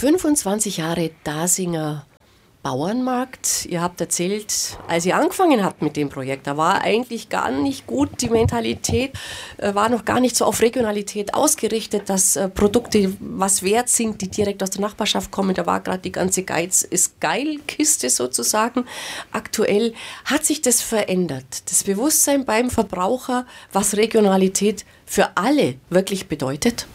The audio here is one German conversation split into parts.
25 Jahre Dasinger Bauernmarkt. Ihr habt erzählt, als ihr angefangen habt mit dem Projekt, da war eigentlich gar nicht gut die Mentalität, war noch gar nicht so auf Regionalität ausgerichtet, dass Produkte was wert sind, die direkt aus der Nachbarschaft kommen. Da war gerade die ganze Geiz ist geil Kiste sozusagen. Aktuell hat sich das verändert. Das Bewusstsein beim Verbraucher, was Regionalität für alle wirklich bedeutet?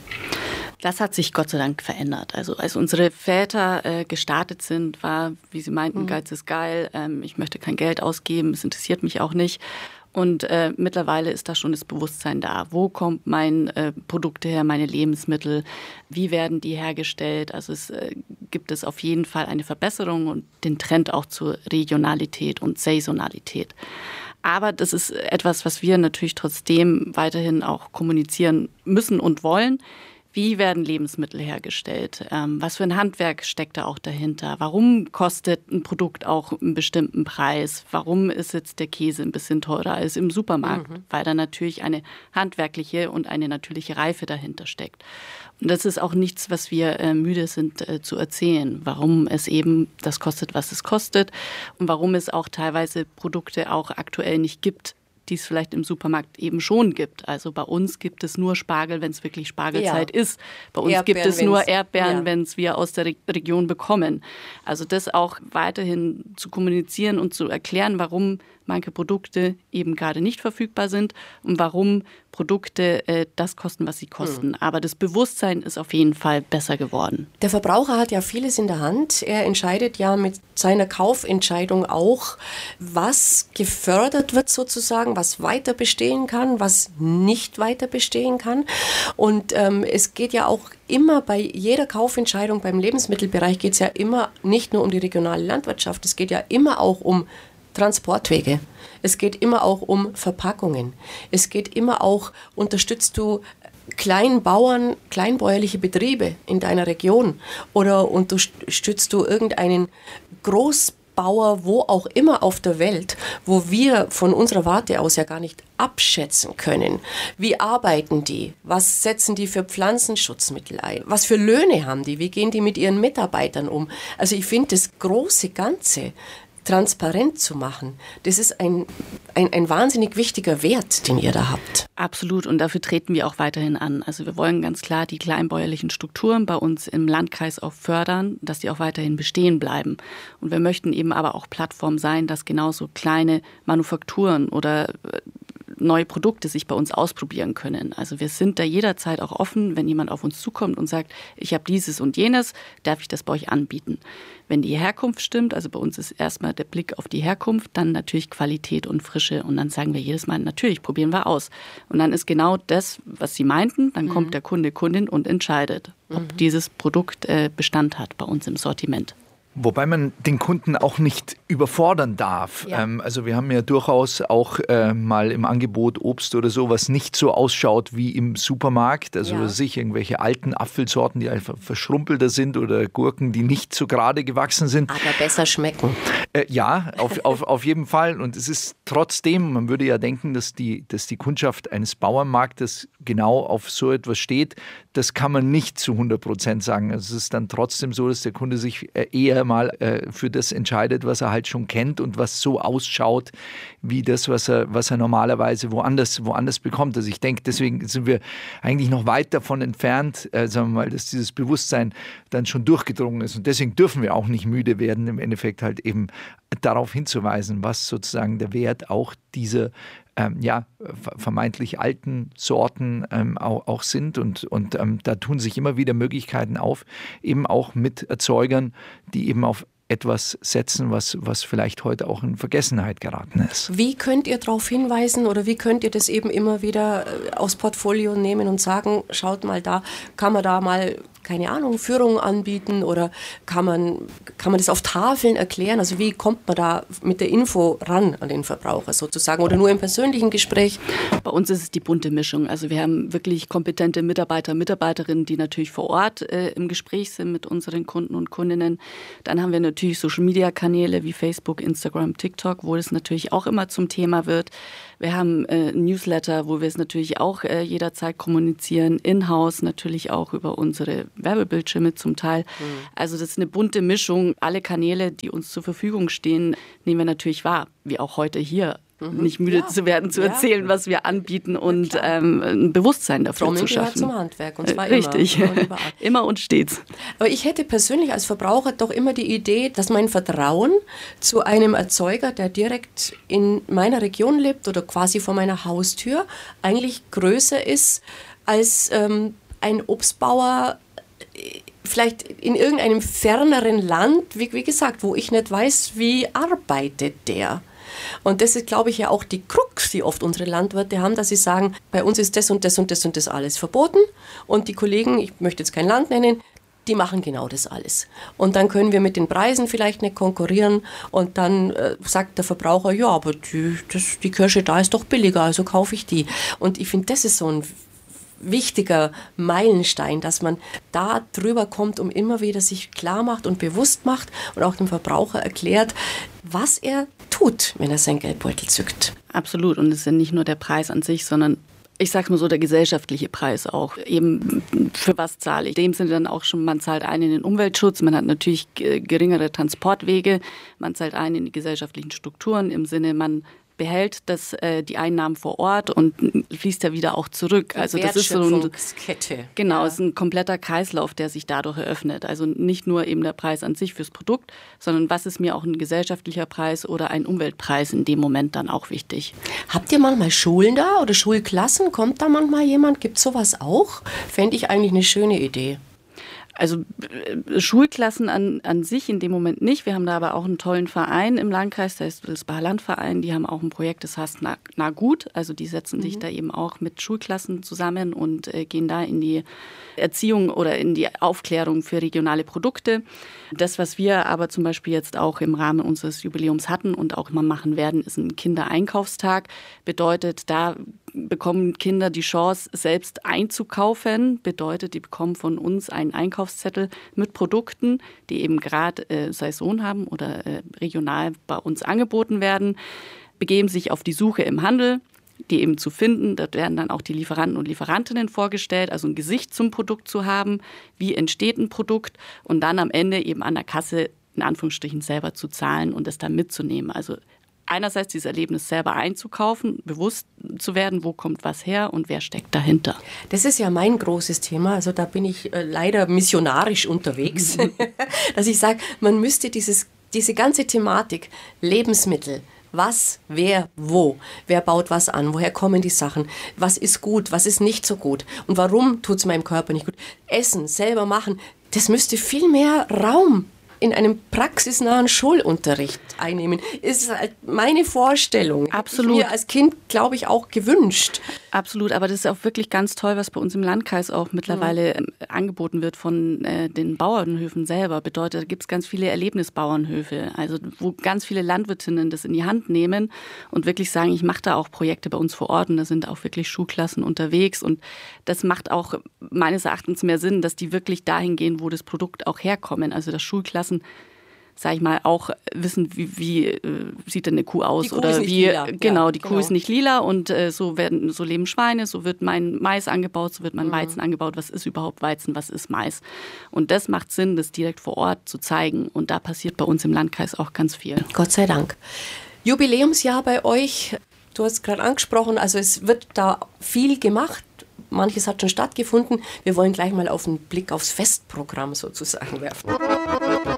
Das hat sich Gott sei Dank verändert. Also als unsere Väter gestartet sind, war, wie sie meinten, Geiz ist geil, ich möchte kein Geld ausgeben, es interessiert mich auch nicht. Und mittlerweile ist da schon das Bewusstsein da. Wo kommt mein Produkte her, meine Lebensmittel? Wie werden die hergestellt? Also es gibt es auf jeden Fall eine Verbesserung und den Trend auch zur Regionalität und Saisonalität. Aber das ist etwas, was wir natürlich trotzdem weiterhin auch kommunizieren müssen und wollen. Wie werden Lebensmittel hergestellt? Was für ein Handwerk steckt da auch dahinter? Warum kostet ein Produkt auch einen bestimmten Preis? Warum ist jetzt der Käse ein bisschen teurer als im Supermarkt? Weil da natürlich eine handwerkliche und eine natürliche Reife dahinter steckt. Und das ist auch nichts, was wir müde sind zu erzählen, warum es eben das kostet, was es kostet und warum es auch teilweise Produkte auch aktuell nicht gibt, die es vielleicht im Supermarkt eben schon gibt. Also bei uns gibt es nur Spargel, wenn es wirklich Spargelzeit ist. Bei uns gibt es nur Erdbeeren, wenn es wir aus der Region bekommen. Also das auch weiterhin zu kommunizieren und zu erklären, warum manche Produkte eben gerade nicht verfügbar sind und warum Produkte das kosten, was sie kosten. Aber das Bewusstsein ist auf jeden Fall besser geworden. Der Verbraucher hat ja vieles in der Hand. Er entscheidet ja mit seiner Kaufentscheidung auch, was gefördert wird sozusagen, was weiter bestehen kann, was nicht weiter bestehen kann. Und es geht ja auch immer bei jeder Kaufentscheidung beim Lebensmittelbereich geht es ja immer nicht nur um die regionale Landwirtschaft, es geht ja immer auch um Transportwege. Es geht immer auch um Verpackungen. Es geht immer auch, unterstützt du Kleinbauern, kleinbäuerliche Betriebe in deiner Region oder unterstützt du irgendeinen Großbauer, wo auch immer auf der Welt, wo wir von unserer Warte aus ja gar nicht abschätzen können. Wie arbeiten die? Was setzen die für Pflanzenschutzmittel ein? Was für Löhne haben die? Wie gehen die mit ihren Mitarbeitern um? Also ich finde das große Ganze transparent zu machen, das ist ein wahnsinnig wichtiger Wert, den ihr da habt. Absolut, und dafür treten wir auch weiterhin an. Also wir wollen ganz klar die kleinbäuerlichen Strukturen bei uns im Landkreis auch fördern, dass die auch weiterhin bestehen bleiben. Und wir möchten eben aber auch Plattform sein, dass genauso kleine Manufakturen oder neue Produkte sich bei uns ausprobieren können. Also wir sind da jederzeit auch offen, wenn jemand auf uns zukommt und sagt, ich habe dieses und jenes, darf ich das bei euch anbieten. Wenn die Herkunft stimmt, also bei uns ist erstmal der Blick auf die Herkunft, dann natürlich Qualität und Frische und dann sagen wir jedes Mal, natürlich, probieren wir aus. Und dann ist genau das, was Sie meinten, dann kommt der Kunde, Kundin und entscheidet, ob dieses Produkt Bestand hat bei uns im Sortiment. Wobei man den Kunden auch nicht überfordern darf. Ja. Also wir haben ja durchaus auch mal im Angebot Obst oder so, was nicht so ausschaut wie im Supermarkt. Also irgendwelche alten Apfelsorten, die einfach verschrumpelter sind oder Gurken, die nicht so gerade gewachsen sind. Aber besser schmecken. Ja, auf jeden Fall. Und es ist trotzdem, man würde ja denken, dass die Kundschaft eines Bauernmarktes genau auf so etwas steht. Das kann man nicht zu 100% sagen. Also es ist dann trotzdem so, dass der Kunde sich eher mal für das entscheidet, was er halt schon kennt und was so ausschaut wie das, was er normalerweise woanders bekommt. Also ich denke, deswegen sind wir eigentlich noch weit davon entfernt, sagen wir mal, dass dieses Bewusstsein dann schon durchgedrungen ist. Und deswegen dürfen wir auch nicht müde werden, im Endeffekt halt eben darauf hinzuweisen, was sozusagen der Wert auch dieser vermeintlich alten Sorten auch sind und da tun sich immer wieder Möglichkeiten auf, eben auch mit Erzeugern, die eben auf etwas setzen, was vielleicht heute auch in Vergessenheit geraten ist. Wie könnt ihr darauf hinweisen oder wie könnt ihr das eben immer wieder aufs Portfolio nehmen und sagen, schaut mal da, kann man da mal, keine Ahnung, Führungen anbieten oder kann man das auf Tafeln erklären? Also wie kommt man da mit der Info ran an den Verbraucher sozusagen oder nur im persönlichen Gespräch? Bei uns ist es die bunte Mischung. Also wir haben wirklich kompetente Mitarbeiter, Mitarbeiterinnen, die natürlich vor Ort im Gespräch sind mit unseren Kunden und Kundinnen. Dann haben wir natürlich Social-Media-Kanäle wie Facebook, Instagram, TikTok, wo das natürlich auch immer zum Thema wird. Wir haben ein Newsletter, wo wir es natürlich auch jederzeit kommunizieren, in-house natürlich auch über unsere Werbebildschirme zum Teil. Also das ist eine bunte Mischung. Alle Kanäle, die uns zur Verfügung stehen, nehmen wir natürlich wahr, wie auch heute hier. Nicht müde zu werden, zu erzählen, was wir anbieten und ein Bewusstsein dafür zu schaffen. Zum Handwerk, und zwar richtig. Immer. Immer und stets. Aber ich hätte persönlich als Verbraucher doch immer die Idee, dass mein Vertrauen zu einem Erzeuger, der direkt in meiner Region lebt oder quasi vor meiner Haustür, eigentlich größer ist als ein Obstbauer vielleicht in irgendeinem ferneren Land, wie gesagt, wo ich nicht weiß, wie arbeitet der. Und das ist, glaube ich, ja auch die Krux, die oft unsere Landwirte haben, dass sie sagen, bei uns ist das und das und das und das alles verboten. Und die Kollegen, ich möchte jetzt kein Land nennen, die machen genau das alles. Und dann können wir mit den Preisen vielleicht nicht konkurrieren. Und dann sagt der Verbraucher, ja, aber die Kirsche da ist doch billiger, also kaufe ich die. Und ich finde, das ist so ein wichtiger Meilenstein, dass man da drüber kommt, um immer wieder sich klar macht und bewusst macht und auch dem Verbraucher erklärt, was er tut, wenn er seinen Geldbeutel zückt. Absolut. Und es ist ja nicht nur der Preis an sich, sondern ich sag's mal so, der gesellschaftliche Preis auch. Eben, für was zahle ich? In dem Sinne dann auch schon, man zahlt ein in den Umweltschutz, man hat natürlich geringere Transportwege, man zahlt ein in die gesellschaftlichen Strukturen, im Sinne, man behält das, die Einnahmen vor Ort und fließt ja wieder auch zurück. Also das ist so ein, genau, es ist ein kompletter Kreislauf, der sich dadurch eröffnet. Also nicht nur eben der Preis an sich fürs Produkt, sondern was ist mir auch ein gesellschaftlicher Preis oder ein Umweltpreis in dem Moment dann auch wichtig. Habt ihr manchmal Schulen da oder Schulklassen? Kommt da manchmal jemand? Gibt es sowas auch? Fände ich eigentlich eine schöne Idee. Also Schulklassen an sich in dem Moment nicht. Wir haben da aber auch einen tollen Verein im Landkreis, der ist das Baarlandverein. Die haben auch ein Projekt, das heißt Na gut. Also die setzen sich da eben auch mit Schulklassen zusammen und gehen da in die Erziehung oder in die Aufklärung für regionale Produkte. Das, was wir aber zum Beispiel jetzt auch im Rahmen unseres Jubiläums hatten und auch immer machen werden, ist ein Kindereinkaufstag. Bedeutet, da bekommen Kinder die Chance, selbst einzukaufen. Bedeutet, die bekommen von uns einen Einkaufszettel mit Produkten, die eben gerade Saison haben oder regional bei uns angeboten werden, begeben sich auf die Suche im Handel, die eben zu finden. Dort werden dann auch die Lieferanten und Lieferantinnen vorgestellt, also ein Gesicht zum Produkt zu haben, wie entsteht ein Produkt und dann am Ende eben an der Kasse in Anführungsstrichen selber zu zahlen und es dann mitzunehmen. Also einerseits dieses Erlebnis selber einzukaufen, bewusst zu werden, wo kommt was her und wer steckt dahinter. Das ist ja mein großes Thema, also da bin ich leider missionarisch unterwegs, dass ich sage, man müsste diese ganze Thematik Lebensmittel, was, wer, wo, wer baut was an, woher kommen die Sachen, was ist gut, was ist nicht so gut und warum tut es meinem Körper nicht gut. Essen, selber machen, das müsste viel mehr Raum in einem praxisnahen Schulunterricht einnehmen, ist halt meine Vorstellung. Absolut. Mir als Kind, glaube ich, auch gewünscht. Absolut, aber das ist auch wirklich ganz toll, was bei uns im Landkreis auch mittlerweile angeboten wird von den Bauernhöfen selber. Bedeutet, da gibt es ganz viele Erlebnisbauernhöfe, also wo ganz viele Landwirtinnen das in die Hand nehmen und wirklich sagen, ich mache da auch Projekte bei uns vor Ort und da sind auch wirklich Schulklassen unterwegs und das macht auch meines Erachtens mehr Sinn, dass die wirklich dahin gehen, wo das Produkt auch herkommen, also dass Schulklassen, sag ich mal, auch wissen, wie sieht denn eine Kuh aus die Kuh oder ist nicht wie lila. genau, die Kuh ist nicht lila und so leben Schweine, so wird mein Mais angebaut, so wird mein Weizen angebaut, was ist überhaupt Weizen, was ist Mais? Und das macht Sinn, das direkt vor Ort zu zeigen und da passiert bei uns im Landkreis auch ganz viel. Gott sei Dank. Jubiläumsjahr bei euch, du hast gerade angesprochen, also es wird da viel gemacht. Manches hat schon stattgefunden. Wir wollen gleich mal auf einen Blick aufs Festprogramm sozusagen werfen.